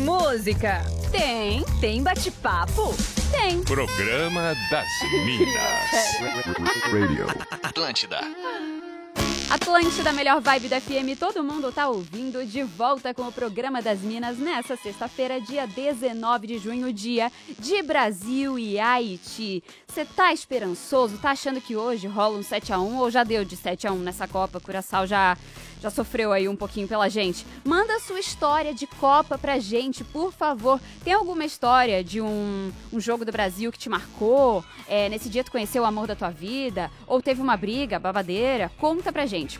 música? Tem bate-papo? Tem. Programa das Minas. Radio. Atlântida. Atlântida, melhor vibe da FM, todo mundo tá ouvindo, de volta com o Programa das Minas nessa sexta-feira, dia 19 de junho, dia de Brasil e Haiti. Você tá esperançoso? Tá achando que hoje rola um 7-1 ou já deu de 7-1 nessa Copa? Curaçao já sofreu aí um pouquinho pela gente. Manda sua história de Copa pra gente, por favor. Tem alguma história de um jogo do Brasil que te marcou? Nesse dia tu conheceu o amor da tua vida? Ou teve uma briga, babadeira? Conta pra gente.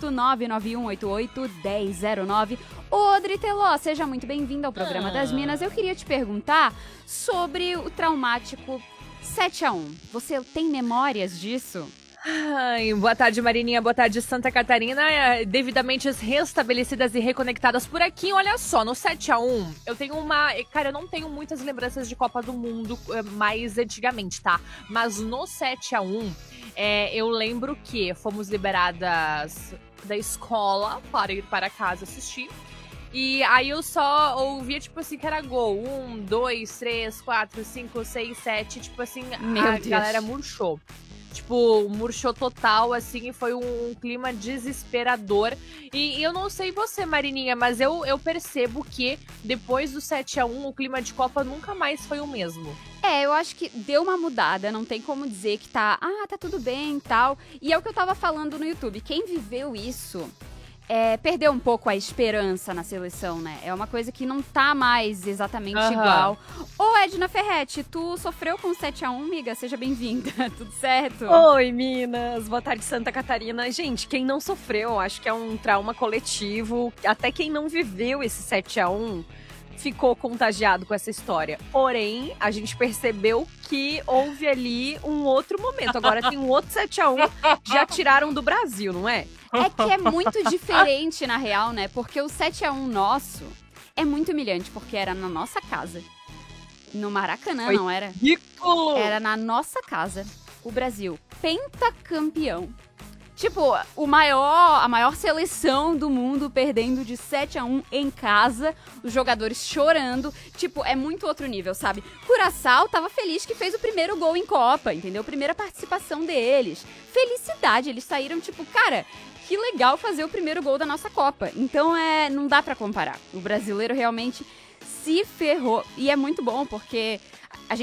489-9188-1009. Ô, Driteló, seja muito bem-vindo ao Programa das Minas. Eu queria te perguntar sobre o traumático 7-1. Você tem memórias disso? Ai, boa tarde, Marininha. Boa tarde, Santa Catarina. Devidamente restabelecidas e reconectadas por aqui. Olha só, no 7-1, eu tenho uma... Cara, eu não tenho muitas lembranças de Copa do Mundo mais antigamente, tá? Mas no 7-1, eu lembro que fomos liberadas da escola para ir para casa assistir. E aí eu só ouvia, tipo assim, que era gol. 1, 2, 3, 4, 5, 6, 7. Tipo assim, a galera murchou. Tipo, murchou total, assim, e foi um clima desesperador. E eu não sei você, Marininha, mas eu percebo que depois do 7-1, o clima de Copa nunca mais foi o mesmo. Eu acho que deu uma mudada, não tem como dizer que tá tudo bem e tal. E é o que eu tava falando no YouTube, quem viveu isso... perdeu um pouco a esperança na seleção, né? É uma coisa que não tá mais exatamente igual. Ô, Edna Ferretti, tu sofreu com 7-1, amiga? Seja bem-vinda. Tudo certo? Oi, Minas. Boa tarde, Santa Catarina. Gente, quem não sofreu, acho que é um trauma coletivo. Até quem não viveu esse 7-1 ficou contagiado com essa história. Porém, a gente percebeu que houve ali um outro momento. Agora tem um outro 7-1, já tiraram do Brasil, não é? É que é muito diferente, na real, né? Porque o 7-1 nosso é muito humilhante, porque era na nossa casa. No Maracanã, Foi não era? ridículo! Era na nossa casa. O Brasil, pentacampeão. Tipo, a maior seleção do mundo perdendo de 7-1 em casa, os jogadores chorando. Tipo, é muito outro nível, sabe? Curaçao tava feliz que fez o primeiro gol em Copa, entendeu? Primeira participação deles. Felicidade, eles saíram tipo, cara, que legal fazer o primeiro gol da nossa Copa. Então, não dá pra comparar. O brasileiro realmente se ferrou. E é muito bom, porque